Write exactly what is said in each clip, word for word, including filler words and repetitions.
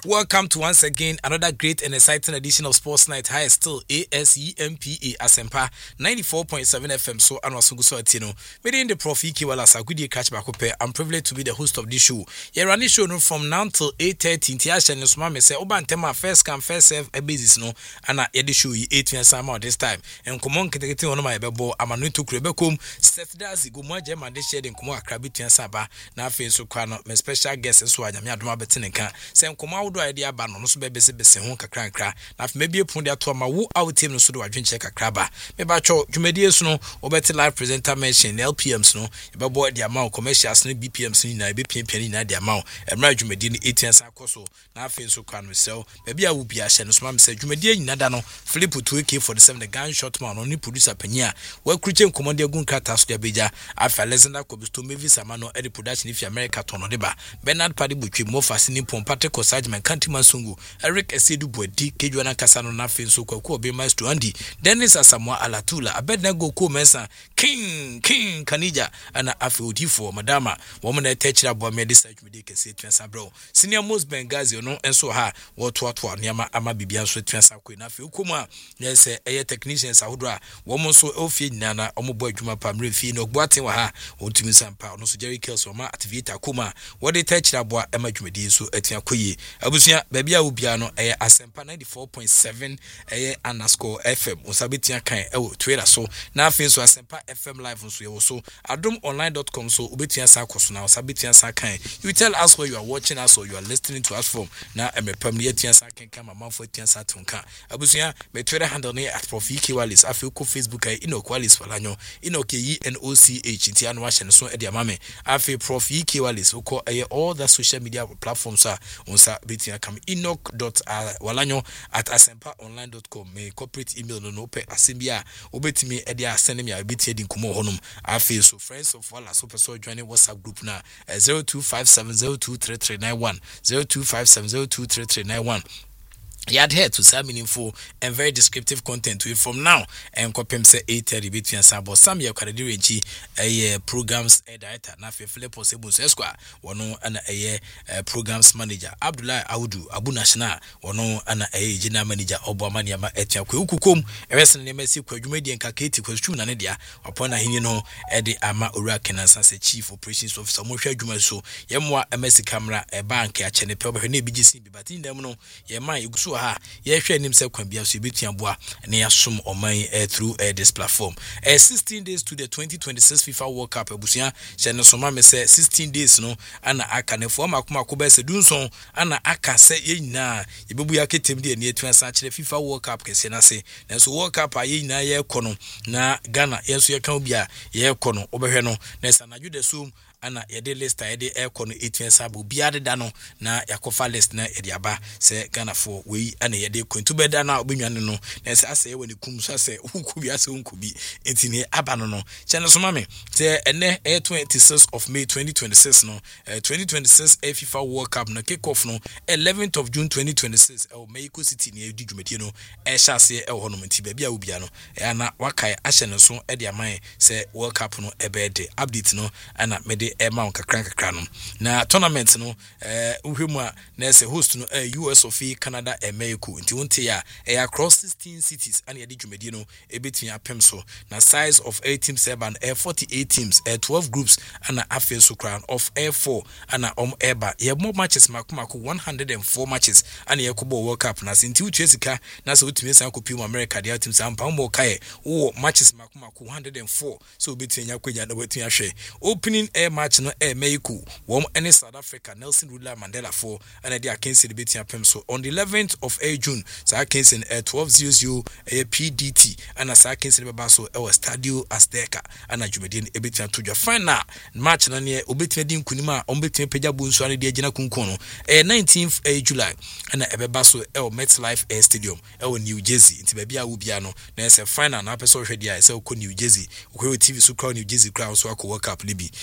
Welcome to once again another great and exciting edition of Sports Night. Hi, still A S E M P A Asempa ninety-four point seven F M. So, Anwa Sunguso Atino. Within the Prof Iki Walasa, good day, catch back. I'm privileged to be the host of this show. You run this show no, from now till eight thirty. Tiasha and Smama say, Oban Tema first come, first serve a basis no, and I edit show you eight years out this time. And come on, get on my bebo. I'm a new to Krebekum. Seth Dazi, go more German, this shed and come on, Krabit and Saba. Now, Fin so crano, my special guest and so I am Yadma Betinka. Same come out. Idea ba no so bebe se bese ho kakra nkra na maybe epon de ato ma wo out team no so do adwenche kakra ba me ba cho dwumadie so no obeti live presenter mention L P Ms no e be bo de amount commercials no B P Ms ni na be pian ni na de amount emra dwumadie ni eighteen sa koso na afen so kwa no sel maybe a wo bia hye no so ma se dwumadie nyina da no Philip two A K forty-seven the gunshot man no ni producer panya wa kruche nkomode agun kata so de beja afa Alexander Kobisto Mavis Amano edit production if America tono de ba Bernard Padi Butwe mo fasini pompate kosajman Kanti Masungu, Eric Esedu Bwedi, Kejuana Kasano Nafin Soko, Kobe Maestro Andy, Dennis Asamoah Alatula, Abednego Ko Mensa, King, King Kanija, and Afi for Madama, woman at Techra Boamedi Sage Medica say Transabro, Senior Most Bengazi, no, and so ha, what what what, Niama Ama Bibian Sweet Transaku, Nafi Ukuma, yes, a technician Saudra, woman so Ofi Nana, Omoboy Juma Pamri Fino, Guatewaha, Ultimisampa, no Sujari Kelsoma, Ativita Kuma, what they Techra Boa Emma Jumedi so Etiakuyi. Abusia baby a ubiano eh Asempa ninety-four point seven eh underscore F M osabetia kan eh Twitter so na afin so Asempa F M live so ye so adom online dot com so obetia sa koso na osabetia sa kan you tell us where you are watching us or you are listening to us from na emepam ne tia sa kan kan mama fo tia sa tonka abusia me Twitter handle ne at Prof Iki Wallace afi ko Facebook ai Enoch Wallace falanyo Enoch E N O C H tia no ahye so e dia mame afi Prof Iki Wallace ko eh all the social media platforms are onsa betia kam enoch dot walanyo at asempa online dot com me corporate email no no pe asembia obetimi e dia send me abeti edi nkomo honum afi so friends of wala so person join WhatsApp group na zero two five seven zero two three three nine one zero two five seven zero two three three nine one. You adhere to some meaningful and very descriptive content with from now and copy say eight thirty between Sabo some year Kadiri a programs editor na Philip Osebus Esquire one and a programs manager Abdullah Audu Abu National one and a general manager Obamaniama Etia Kukum a western Nemesi Quadumedian Kaketi question and idea upon a hino Eddie Ama Urakan as a chief operations officer Mosha Jumaso Yamwa M S camera a bank a channel per B G C but in them no Yama Yusu. Ha ye hwe nim se kwan bia so betua boa na ya som oman uh, through uh, this platform uh, sixteen days to the twenty twenty-six FIFA World Cup abusia she no so ma me say sixteen days no ana aka ne fo makoma ko be se dunson ana aka se ye nyina ye bebu ya ketem de ne etua sa kire FIFA World Cup kese na se na so World Cup aye nyina ye kono na Ghana ye so ye kan bia ye kono obehwe no na sanadwo de sum ana yede list yede aircon eighteen sabo biade da no na yakofa list na yede aba se Ghana for we ana yede kwentu beda na obunwane no na se ase woni kum so ase ukubi ase unkubi entini aba no no channel so mame se ene twenty-sixth of May twenty twenty-six no twenty twenty-six FIFA World Cup na kick off no eleventh of June twenty twenty-six e Mexico City ne edi dwumedie no e hyase e ho no menti ba bia obia no e ana wakai ahye ne so e de aman se World Cup no e be de update no ana mede Emma kakran kakran no na tournament no eh uhwemu a na se host no eh, U S of A, Canada and Mexico nti wonte ya eh, across sixteen cities and yedi dwumedi no ebetun apem so na size of eight teams seven eh, forty-eight teams eh, twelve groups and afen so crown of air four and um eba ye more matches makomako one hundred four matches and ye kobo World Cup na sinti utwesika na se utumi san kopi mu America dia teams ampa mo kai wo matches makomako one hundred four so obetun nya kwanya na wetun ahwe opening air match no eh Mexico wom any South Africa Nelson Rula Mandela for and they are cancel the beating apem so on the eleventh of June so I cancel uh, twelve hundred uh, P D T and as I cancel the so our Stadio Azteca and a Jumedian ebitin to your final match na ne obetin kunima ombetin peja bunso and the agina kunkono eh nineteenth of July and ebeba so el MetLife Air Stadium el New Jersey nti bia wo bia no na say final na person hwe dia say ko New Jersey ko T V so crowd New Jersey crowd so akọ World Cup libi nti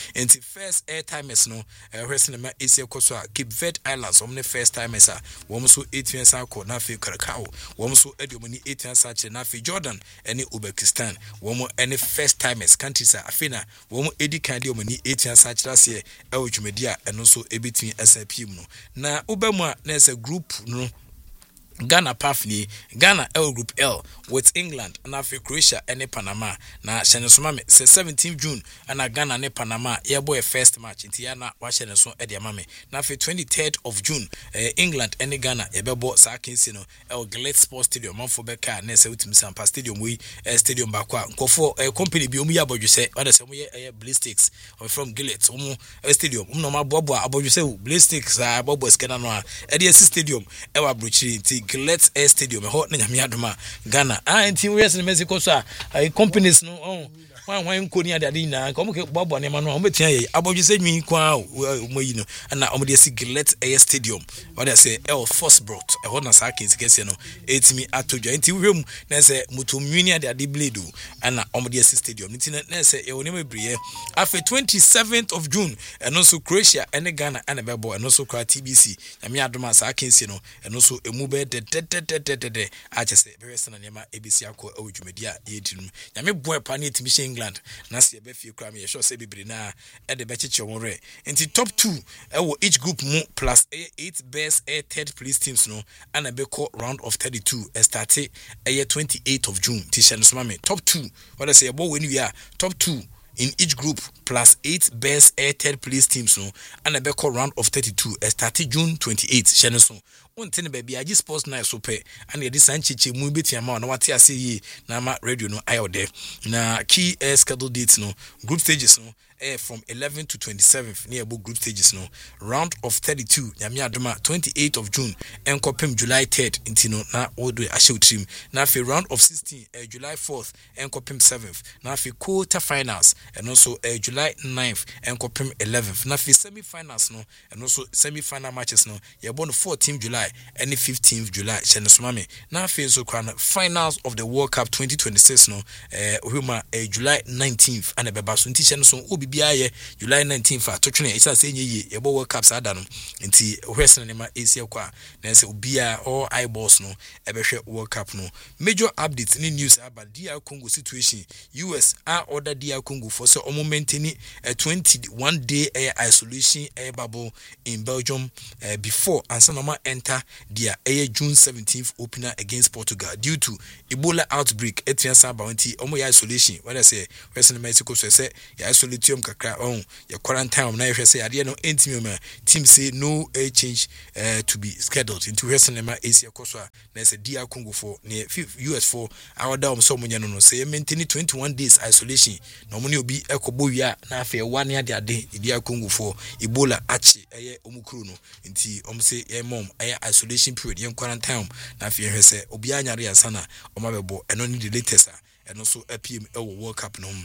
first air timers no ehwe sinema esi ekoso a Cape Verde Islands omne first timers a wom so eighteen sako na fe Karakao wom so ediomani eighteen sache na fe Jordan ene Uzbekistan wom ene first timers countries a afina wom edi kan de omani eighteen sache rase e odwumedi a eno so ebetun S P M no na obamu a na ese group no Ghana Pafni, Ghana L Group L with England and Africa, Croatia and Panama. Na Shenesumame say seventeenth June and Ghana and Panama yeah boy first match in Tiana Washington so Eddie Mame. Now for twenty-third of June, uh, England and Ghana Ebebo Sakinsino El Gillette Sports Stadium Monfobeka Nessa Utimisam Stadium we uh, Stadium Bakwa. Kofo a uh, company Biomia Boju say what the same uh, Ballistics or from Gillette Umu uh, Stadium. Um no ma bobo aboju say Ballistics uh bobo skenanoa Eddie Stadium Ewa Bruchi Gillette Air Stadium hot na nyame adoma Ghana ah enti we yes Mexico so a companies no oh wan wan ko ni adade na ko mo ke bobo ne ma no mo betia ye aboju se nwi kwa mo yi no na o mo de si Gillette Air Stadium what they say El Fosbrot e hot na sa kesi kesi no etimi atojo enti we mu na se mutumwi ni adade blade na o mo de si stadium enti na se e woni mebriye afa twenty-seventh of June and also Croatia and Ghana and bebo and also T B C nyame adoma sa kesi no and also emu be de de de de de de a che se be sana nema A B C akọ awudwumedi a yedinum nyame boy pa na etimi she England na se be fie kra me ye sure se bibiri na e de be cheche wonre enti top two e wo each group mu plus eight best air third place teams no and be call round of thirty-two e start e twenty-eighth of June ti she no so me top two what I say about when we are top two in each group plus eight best air third place teams no and a be call round of thirty-two e start June twenty-eighth she no so Untin baby, I just sports night so pay and the Sanchi mu beti ama na wati ase yi na ma radio no ayo de na key air schedule dates no group stages no eh from eleven to twenty-seventh near book group stages no round of thirty-two nyame adoma twenty-eighth of June enkopem July third intino na odo ahye utrim na fe round of sixteen eh, July fourth enkopem seventh na fe quarter finals and also eh, July ninth enkopem eleventh na fe semi finals no and also semi final matches no ye born fourteenth July and fifteenth July shenesumame na fe so kwana finals of the World Cup twenty twenty-six no eh huma eh, July nineteenth and beba so nti sheneso obi bia ye July nineteenth a totwene isa se nye ye bo World Cup sada no nti hwese ne ma esia kwa na se obia all eyeballs no ebehwe World Cup no major updates ni news about D R Congo situation U S are order D R Congo for so omo maintain a twenty-one day air isolation air bubble in Belgium uh, before Ansanoma enter their air June seventeenth opener against Portugal due to Ebola outbreak etiansa bounty omo ya isolation what I say Western Mexico so say ya isolation kakra on ya quarantine na hwe say ade no entimi ma team say no air change uh, to be scheduled into Western ma Asia koso na say D R Congo for near U S for our down so munya no no say maintain twenty-one days isolation no money obi ekobo wia na afa one ya de ade D R Congo for Ebola achi eye omukuru no nti om say e mom eye isolation period yen quarantine na afa hwe say obi anyare ansana omabebo eno ni the latest eno so apm e World Cup no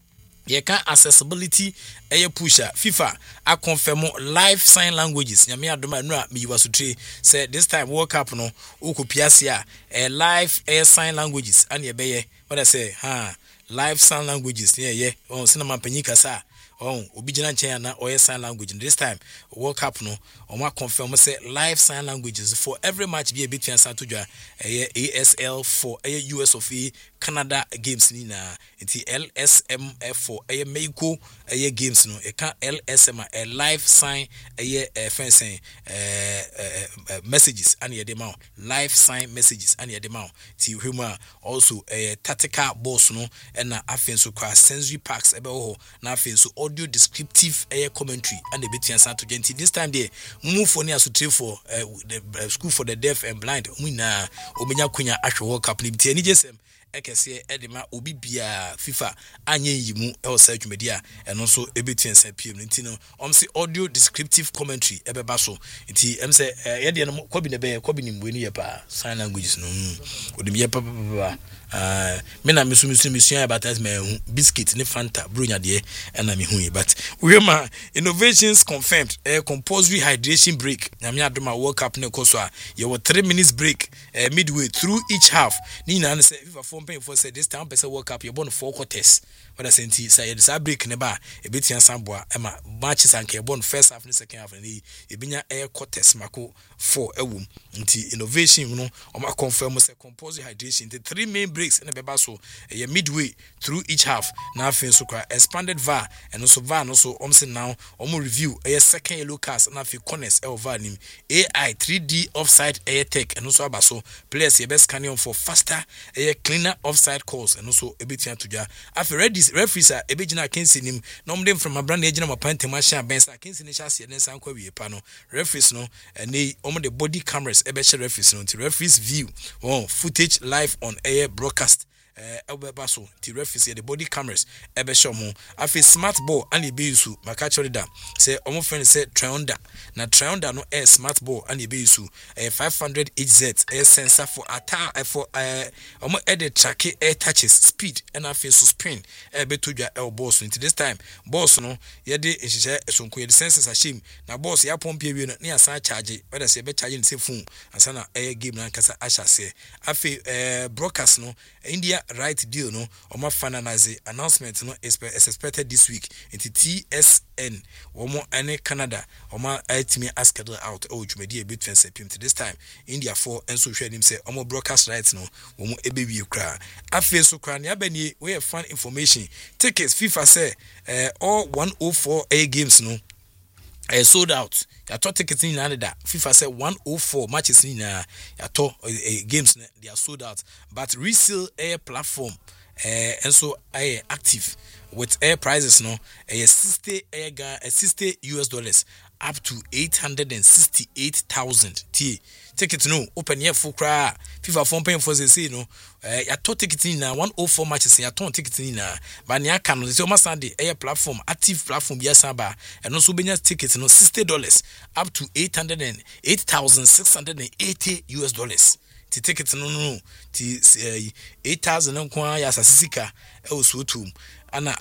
ye can accessibility eye pusher FIFA a confirm live sign languages nyame adoma no a me yiwasotre say this time World Cup no okopia a eh, live air sign languages and ye beye what I say ha live sign languages yeah yeah on cinema panyika sa oh obi gina nchen na oye sign language this time World Cup no o confirm say live sign languages for every match be between Santujwa eh A S L for eh U S of A Canada games ni na nti L S M F for eh Mexico eh games no e kan L S M a live sign eh eh fencing eh messages and ye dem live sign messages and ye dem ti huma also eh tactical boss no and na afen so kwa sensory packs ebe ho na afen so audio descriptive air commentary and the bit answer to genti this time there move for near to for uh, the uh, school for the deaf and blind umina obenya kunya ahwe World Cup ni bit ani jesem ekese edema obi bia FIFA anye yimu e osa dwumedia eno so ebeti ensa pm nti no om se audio descriptive commentary ebeba so nti em se ye de no kobi ne be kobi ni mbweni ye pa sign languages no odim ye pa pa ah me na mesu mesu mesu about as me biscuit ne Fanta brunya de na me hu but we ma innovations confirmed a compulsory hydration break nyame adoma World Cup ne koso a ye wo three minutes break uh, midway through each half ni na say FIFA form pay for say this time person World Cup you born four quarters what I say nti say the break ne ba e betia samboa e ma matches anka e bon first half and second half ne e binya air quarters mako four ewum nti innovation no o ma confirm say compulsory hydration the three main breaks in the beba so e midway through each half na afin so kwa expanded V A R and also V A R no so om say now om review e second yellow cards na afin corners e V A R nim A I three D offside air tech and also abaso players e best scanning for faster e cleaner offside calls and also e betia to ja afin referees a e begina Kensi nim no dem from abrand agina mapante machine bensa Kensi ne chase ne san kwa wie pa no referees no e om the body cameras e be share referees no the referees view oh footage live on air broadcast eh uh, so the referees the body cameras e be show mo afi smart ball and e be use maka chorida say omo friend say triunda na triunda no e smart ball and e be use eh five hundred H Z e sensor for attack for eh omo e the track air touches speed and afi so spin e be to dwa e boss into this time boss no ye de ehihye esonko ye the sensors ashim na boss ya pomp e wi no na asa charge whether say be charge say phone ansana e game na kasa asha say afi eh broadcast no India right deal no omo finalize announcement no is expected this week into T S N omo ane Canada omo ultimate schedule out o jumedi e between sepim to this time India for enso hwe nim say omo broadcast rights no omo ebewie kra afi so kra ne abani we fan information tickets FIFA say uh, all one oh four A games no Uh, sold out. Ya to tickets in Canada. FIFA said one oh four matches in uh, ya to uh, games they are sold out. But resale air platform uh, and so I uh, active with air prices no uh, sixty air uh, sixty U S dollars up to eight hundred sixty-eight thousand. T ticket no open here full cry FIFA phone paying for say no uh, ya to ticket in uh, one oh four matches ya to ticket in uh, but nya can no say o Sunday air platform active platform yes aba and also benya ticket no sixty dollars up to eight hundred eight thousand six hundred eighty U S dollars. Ti ticket no no ti uh, eight thousand nkwa ya sasisika e osuotum ana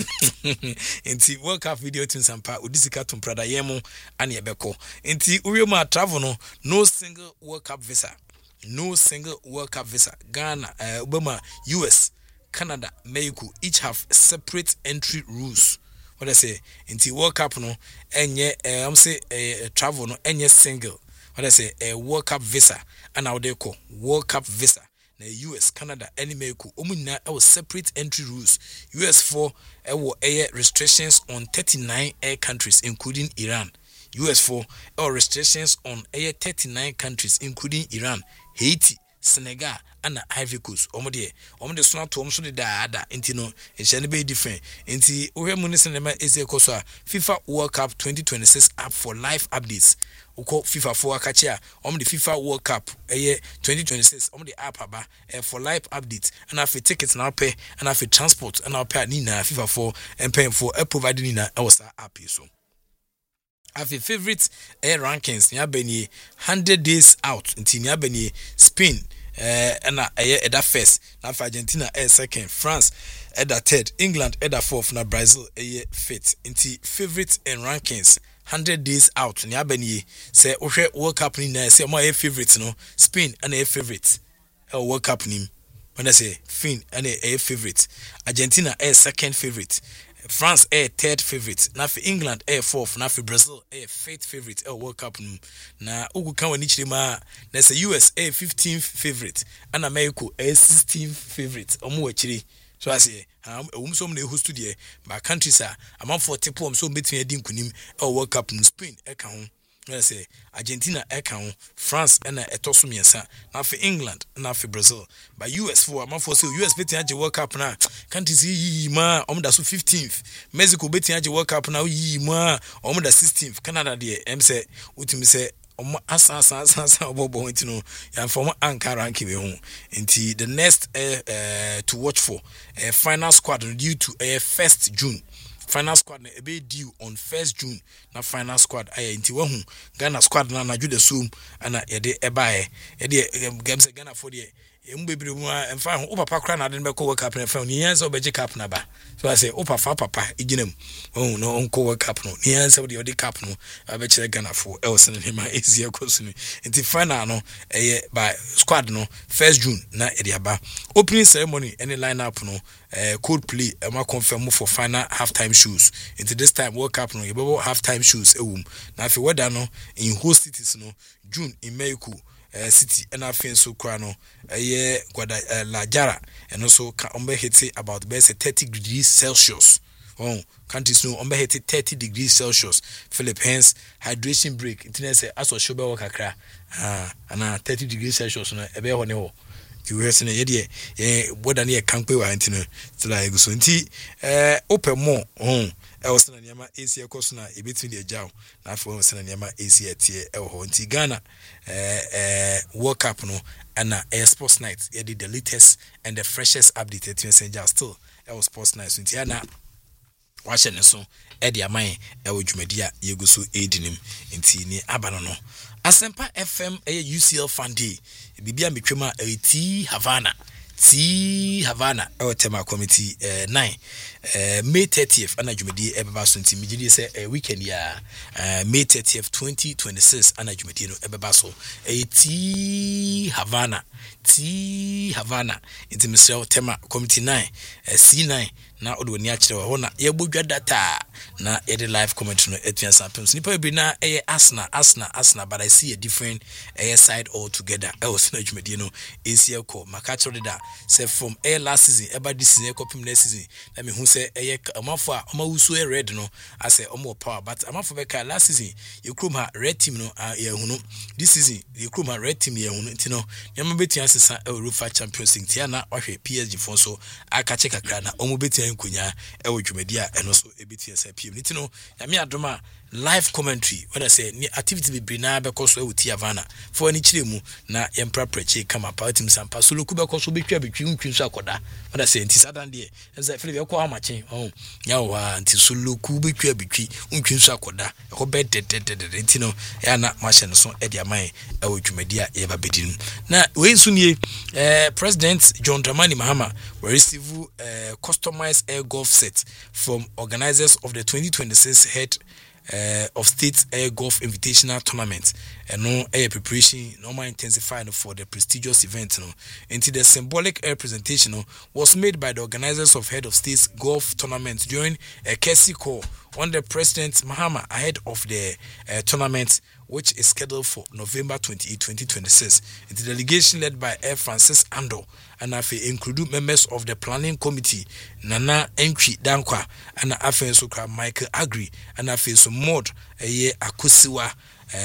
enti World Cup video tun sampa odisika tum prada yemo ana ebeko enti urioma travel no no single World Cup visa no single World Cup visa Ghana uh, Obama U S Canada Mexico each have separate entry rules. What I say enti World Cup no enye uh, am say uh, travel no enye single. What I say a World Cup visa and now they call World Cup visa. Na U S, Canada, any Mexico, omuna our separate entry rules. U S for our air restrictions on thirty-nine air countries, including Iran. U S for our restrictions on air thirty-nine countries, including Iran, Haiti, Senegal, and Ivory Coast. Omode, omode sona to omso de da da. Inti no, it shall be different. Inti uwe munisenema eze kosa FIFA World Cup twenty twenty-six app for live updates. Uko FIFA for akachia om the FIFA World Cup eh twenty twenty-six om the app aba eh, for live updates and afi tickets na pay and afi transport and afi ni na FIFA for and paying for a providing ni na e was app so afi favorite air rankings nya bani one hundred days out nti nya bani Spain eh na eh eda first na Argentina eh second France eda third England eda fourth na Brazil eh fifth nti favorite and rankings one hundred days out ni abani say ohwe World Cup ni na say my favorite no Spain and a favorite e World Cup ni when I say Spain and a favorite Argentina a second favorite France a third favorite na for England a fourth na for Brazil a fifth favorite e World Cup ni na ugu kan wani chirima na say U S a fifteenth favorite and America a sixteenth favorite omo wachiri. So I say, um, um, some they host today, my countries are among forty poems so between a dinkunim or World Cup in Spain, account. I say Argentina, account, France, and a Tosumiasa, now for England, now for Brazil. By U S for a month for so U S betting at the World Cup now. Can't you see ma om the fifteenth? Mexico betting at the World Cup now, ye ma om the sixteenth. Canada, dear, M say, what me say. Asa asa asa asa obobo nti no ya from anchor ranking me ho nti the next uh, uh, to watch for uh, final squad due to uh, first June final squad na be due on first June na final squad ay nti wa hu Ghana squad na na jude sum ana ye de eba ye ye de games Ghana for de em bebre mu a emfa ho papa kra na de be ko World Cup na fa ni yansa obeje cup na ba so I say o papa papa iginam oh no onko World Cup no ni yansa de odi cup no abekire Ghana fo e wose ne ma easy ekosunu nti final no eye by squad no first June na e de aba opening ceremony any lineup no uh, Coldplay e ma confirm for final halftime shows into this time World Cup no yebo halftime shows ewum na afi weather no in host cities no June in Mexico Uh, city and I feel so crano a year Guada uh, La Jara and also can umbe hit about best thirty degrees Celsius. Oh, countries no umbe hit thirty degrees Celsius. Philippines hydration break. Internet say as was shobe wakakra. Ah, and thirty degrees Celsius no ebe ho ne ho. You hear say ye de ye boda ne kanpe wa antino. So like so nti eh open more. Oh. I was na nyama A C ekoso na ebetimi de agyaw na afọ was na nyama A C etie e ho nti Ghana eh eh World Cup no ana air sports night ye the latest and the freshest update at messenger still e was sports night nti ana wa hye ne so e de aman e wo dwumadi a ye go so edinim nti ni abano no Asempa F M e U C L fan day bibia metwema e T Havana T Havana our tema committee uh, nine uh, May thirtieth ana jumedi ebeba so nti migidi say uh, weekend ya uh, May thirtieth twenty twenty-six ana jumedi no ebeba so uh, T Havana T Havana nti misel tema committee nine uh, C nine na odo ni akire ho na ye bodwa data na ye the live comment no etuan samples nipa bi na eh Arsenal Arsenal Arsenal but I see a different eh side altogether e was na dwumadi no esia ko makacho da say from eh last season eba this season kopim next season na me hu say eh amafo a amawuso e red no I say omo power but amafo be ka last season ye krom ha red team no ye hunu this season ye krom ha red team ye hunu nti no nyama betua sesa Europa Champions League tia na wahwe P S G fon so aka che kakra na omo betua nkonya e wo dwumadi a eno so ebetia sa P M nti no nyame adoma live commentary when I say ni activity be na be koso e wuti Havana for ani kire mu na yempra preche kama party msampa so loku be koso betwa betwi ntwi so akoda when I say nti sadan de say feel be ko amache oh nya wa nti so loku betwa betwi ntwi so akoda e ko be de de de nti no ya na machine no so e dia man e wo dwumadi a ye ba bedin na we nso nie eh President John Dramani Mahama will receive a customized air golf set from organizers of the twenty twenty-six head Uh, of State Air Golf Invitational Tournament and no air preparation no more intensified for the prestigious event no into the symbolic air presentation no, was made by the organizers of Head of State's Golf Tournament during a courtesy call on the President Mahama ahead of the uh, tournament which is scheduled for November twenty-eighth twenty twenty-six. The delegation led by Air Francis Ando and afe include members of the planning committee Nana Entry Dankwa and afe so Michael Agri and afe so mod eye Akusiwa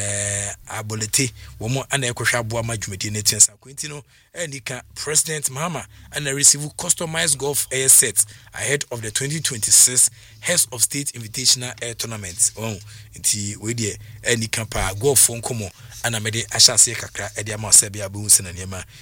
eh abolete womo ana ekohwa aboa madwumedi na tiensa kwentino enika President Mahama and receive customized golf air set ahead of the twenty twenty-six Heads of State Invitational Air Tournament. Oh nti we de enika pa golf nkomo ana mede ahyase kakra e de ama sebia be hunse na niema